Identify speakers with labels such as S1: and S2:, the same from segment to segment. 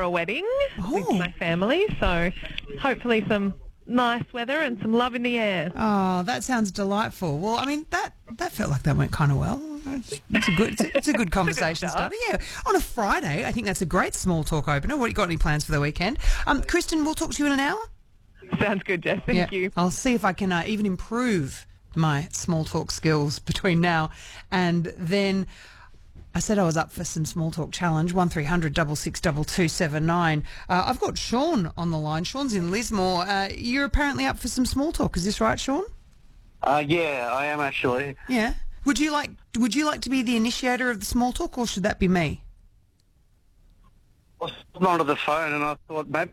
S1: a wedding with my family, so hopefully some nice weather and some love in the air.
S2: Oh, that sounds delightful. Well, I mean, that felt like that went kind of well. It's a good conversation starter. Yeah, on a Friday, I think that's a great small talk opener. What, you got any plans for the weekend? Kristen, we'll talk to you in an hour.
S1: Sounds good, Jess. Thank you.
S2: I'll see if I can even improve my small talk skills between now and then. I said I was up for some small talk challenge, 1300 662 I've got Sean on the line. Sean's in Lismore. You're apparently up for some small talk. Is this right, Sean?
S3: Yeah, I am actually.
S2: Yeah. Would you like to be the initiator of the small talk, or should that be me?
S3: I was onto the phone and I thought maybe...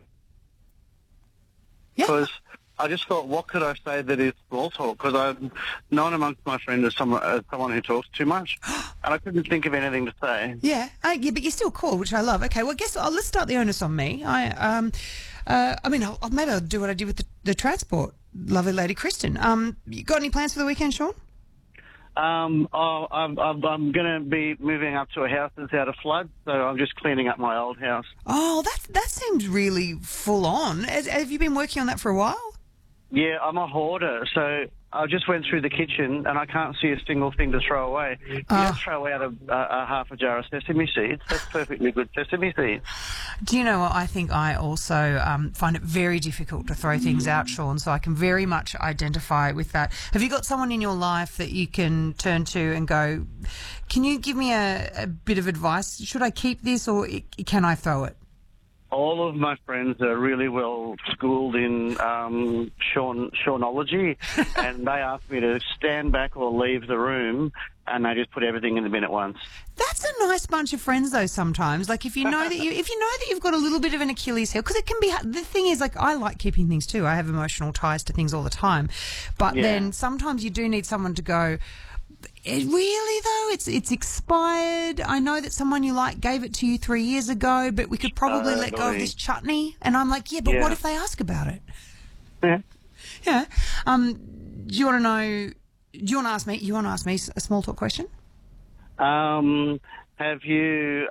S2: Yeah.
S3: Because I just thought, what could I say that is small talk? Because I'm known amongst my friends as someone who talks too much, and I couldn't think of anything to say.
S2: Yeah, yeah, but you're still cool, which I love. Okay, well, let's start the onus on me. Maybe I'll do what I did with the transport, lovely lady Kristen. You got any plans for the weekend, Sean?
S3: I'm going to be moving up to a house that's out of flood, so I'm just cleaning up my old house.
S2: Oh, that seems really full on. Have you been working on that for a while?
S3: Yeah, I'm a hoarder, so I just went through the kitchen and I can't see a single thing to throw away. You just throw out a half a jar of sesame seeds. That's perfectly good sesame seeds.
S2: Do you know what? I think I also find it very difficult to throw things out, Sean, so I can very much identify with that. Have you got someone in your life that you can turn to and go, can you give me a bit of advice? Should I keep this or can I throw it?
S3: All of my friends are really well schooled in Seanology, and they ask me to stand back or leave the room, and they just put everything in the bin at once.
S2: That's a nice bunch of friends, though. Sometimes, like if you know that you've got a little bit of an Achilles heel, because it can be. The thing is, like, I like keeping things too. I have emotional ties to things all the time, but then sometimes you do need someone to go. Really though, it's expired. I know that someone you like gave it to you 3 years ago, but we could probably let go of this chutney. And I'm like, but what if they ask about it?
S3: Yeah.
S2: Yeah. Do you want to know? Do you want to ask me? You want to ask me a small talk question?
S3: Have you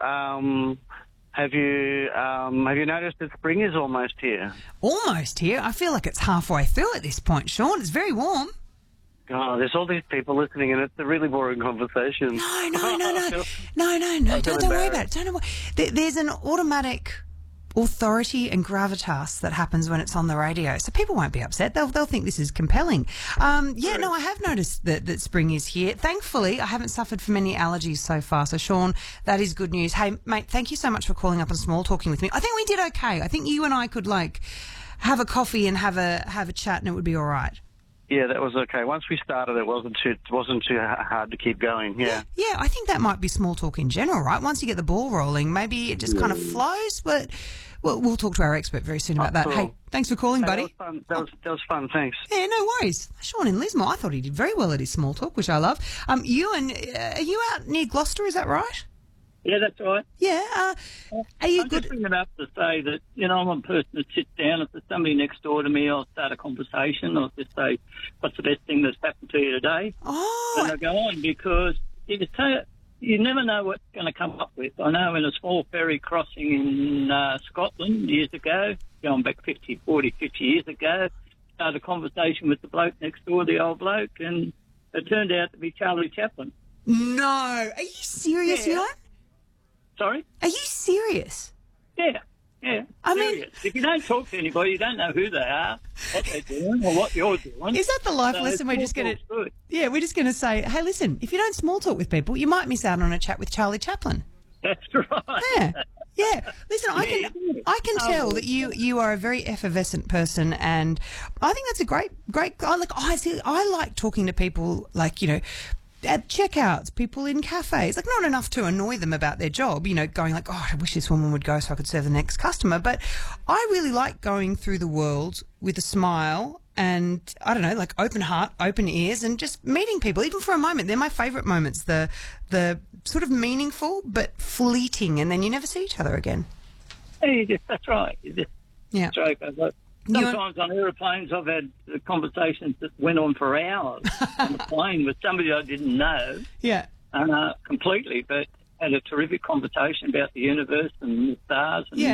S3: noticed that spring is almost here?
S2: Almost here. I feel like it's halfway through at this point, Sean. It's very warm.
S3: Oh, there's all these people listening, and it's a really boring conversation.
S2: No. Don't worry about it. Don't worry. There's an automatic authority and gravitas that happens when it's on the radio, so people won't be upset. They'll think this is compelling. I have noticed that spring is here. Thankfully, I haven't suffered from any allergies so far. So, Sean, that is good news. Hey, mate, thank you so much for calling up and small talking with me. I think we did okay. I think you and I could have a coffee and have a chat, and it would be all right.
S3: Yeah, that was okay. Once we started, it wasn't too hard to keep going. Yeah,
S2: I think that might be small talk in general, right? Once you get the ball rolling, maybe it just kind of flows. But we'll talk to our expert very soon about that.
S3: Cool.
S2: Hey, thanks for calling, buddy.
S3: That was fun. Thanks.
S2: Yeah, no worries. Sean in Lismore, I thought he did very well at his small talk, which I love. Ewan, are you out near Gloucester? Is that right?
S4: Yeah, that's right.
S2: Yeah. Are you
S4: I'm
S2: good?
S4: just bringing it up to say that, I'm a person that sits down. If there's somebody next door to me, I'll start a conversation. I'll just say, what's the best thing that's happened to you today?
S2: Oh.
S4: And I go on because you never know what's going to come up with. I know in a small ferry crossing in Scotland years ago, going back 50 years ago, started a conversation with the bloke next door, the old bloke, and it turned out to be Charlie Chaplin.
S2: No. Are you serious, Ewan?
S4: Sorry?
S2: Are you serious?
S4: Yeah.
S2: I mean,
S4: serious. If you don't talk to anybody, you don't know who they are, what they're doing, or what you're doing.
S2: Is that the life lesson we're just going to... Yeah, we're just going to say, hey, listen, if you don't small talk with people, you might miss out on a chat with Charlie Chaplin.
S4: That's right.
S2: Yeah. Listen, I can tell that you are a very effervescent person, and I think that's a great. I like talking to people, at checkouts, people in cafes, not enough to annoy them about their job, going like, I wish this woman would go so I could serve the next customer. But I really like going through the world with a smile and, I don't know, open heart, open ears, and just meeting people, even for a moment. They're my favourite moments, the sort of meaningful but fleeting, and then you never see each other again.
S4: Hey, that's right. You just joke over it. Sometimes on aeroplanes I've had conversations that went on for hours on the plane with somebody I didn't know.
S2: Yeah.
S4: Completely, but had a terrific conversation about the universe and the stars. And